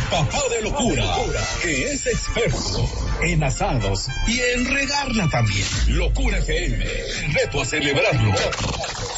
papá de locura, que es experto en asados y en regarla también. Locura FM, el reto a celebrarlo.